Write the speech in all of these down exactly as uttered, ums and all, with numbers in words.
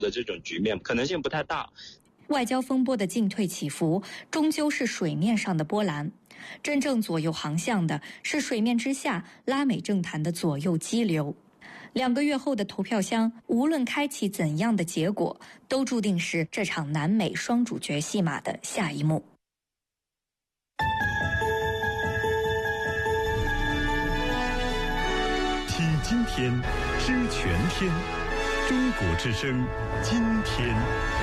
的这种局面，可能性不太大。 外交风波的进退起伏，终究是水面上的波澜。真正左右航向的是水面之下拉美政坛的左右激流。两个月后的投票箱，无论开启怎样的结果，都注定是这场南美双主角戏码的下一幕。 听今天，知全天，中国之声，今天。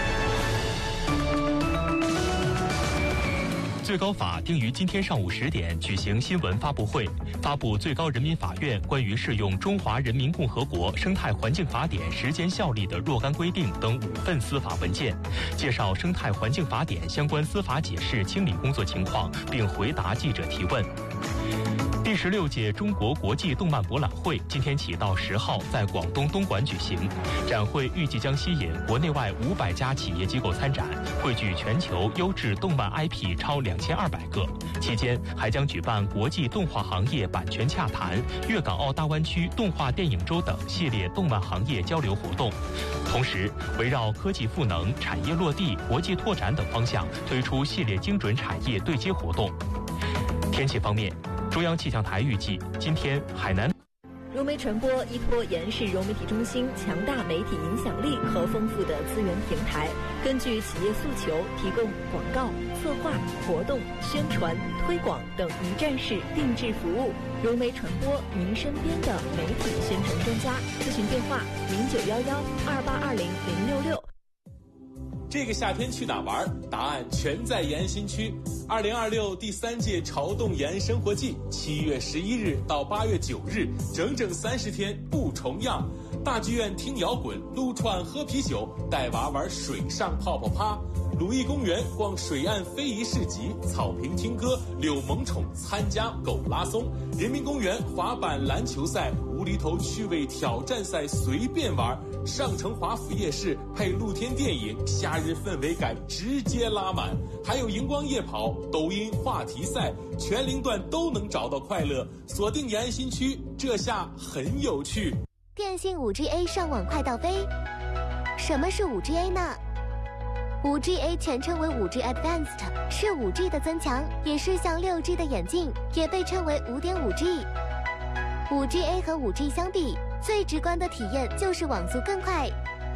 最高法定于今天上午十点举行新闻发布会，发布最高人民法院关于适用《中华人民共和国生态环境法典》时间效力的若干规定等五份司法文件，介绍《生态环境法典》相关司法解释清理工作情况，并回答记者提问。第十六届中国国际动漫博览会今天起到十号在广东东莞举行，展会预计将吸引国内外五百家企业机构参展，汇聚全球优质动漫 I P 超两千二百个。期间还将举办国际动画行业版权洽谈、粤港澳大湾区动画电影周等系列动漫行业交流活动。同时，围绕科技赋能、产业落地、国际拓展等方向，推出系列精准产业对接活动。天气方面，中央气象台预计，今天海南。 融媒传播依托延世融媒体中心强大媒体影响力和丰富的资源平台，根据企业诉求，提供广告、策划、活动、宣传、推广等一站式定制服务。融媒传播，您身边的媒体宣传专家。咨询电话：零九幺幺二八二零零六六。 这个夏天去哪玩？答案全在延安新区。二零二六第三届潮动延安生活季，七月十一日到八月九日，整整三十天不重样。大剧院听摇滚，撸串喝啤酒，带娃玩水上泡泡趴。鲁艺公园逛水岸非遗市集，草坪听歌，遛萌宠参加狗拉松。人民公园滑板篮球赛，无厘头趣味挑战赛随便玩。上城华府夜市配露天电影，夏日氛围感直接拉满。还有荧光夜跑、抖音话题赛，全龄段都能找到快乐。锁定延安新区，这下很有趣。 电信 五 G A 上网快到飞。什么是 五 G A 呢？ 五 G A 全称为 五 G Advanced， 是 五 G 的增强，也是像 六 G 的演进，也被称为 五点五 G。 五 G A 和 五 G 相比，最直观的体验就是网速更快，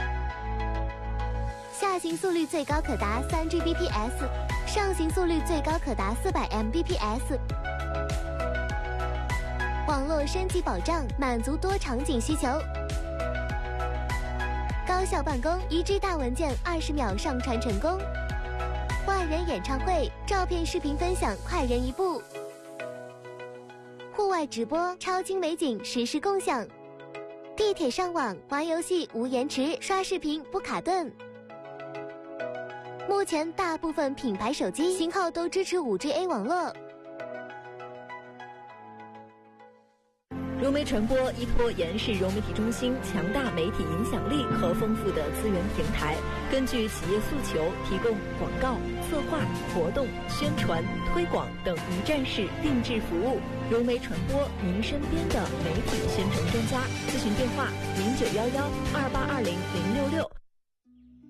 下行速率最高可达 三 G B P S， 上行速率最高可达四百 M B P S。 网络升级保障，满足多场景需求。高效办公，一 G 大文件二十秒上传成功。万人演唱会，照片视频分享快人一步。户外直播，超清美景实时共享。地铁上网，玩游戏无延迟，刷视频不卡顿。目前大部分品牌手机型号都支持 五 G A 网络。 融媒传播依托延世融媒体中心强大媒体影响力和丰富的资源平台，根据企业诉求，提供广告、策划、活动、宣传、推广等一站式定制服务。融媒传播，您身边的媒体宣传专家。咨询电话：零九幺幺二八二零零六六。